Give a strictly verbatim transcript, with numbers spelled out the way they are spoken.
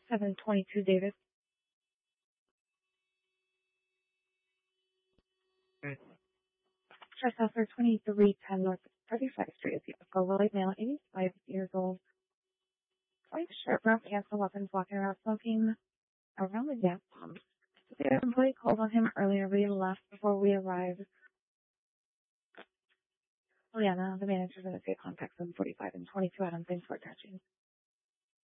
seven twenty-two Davis. Good. Trespass twenty-three ten North thirty-fifth Street. A white male, eighty-five years old. White shirt, brown pants, and weapons, walking around smoking around the gas pump. The employee called on him earlier, but he left before we arrived. Liana, the manager of the state, contact seven forty-five and twenty-two Adams. Thanks for catching.